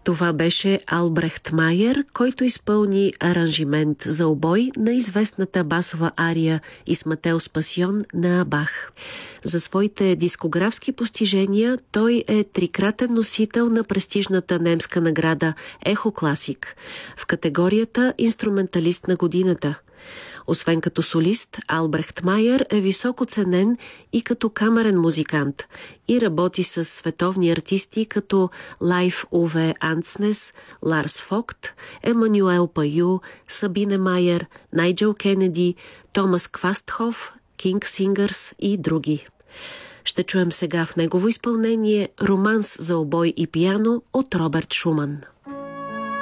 Това беше Албрехт Майер, който изпълни аранжимент за обой на известната басова ария Исмателс Пасион на Бах. За своите дискографски постижения той е трикратен носител на престижната немска награда Ехо Класик в категорията Инструменталист на годината. Освен като солист, Албрехт Майер е високо ценен и като камерен музикант и работи с световни артисти като Лайф Уве Антснес, Ларс Фогт, Емануел Паю, Сабине Майер, Найджел Кенеди, Томас Квастхоф, Кинг Сингърс и други. Ще чуем сега в негово изпълнение романс за обой и пиано от Роберт Шуман.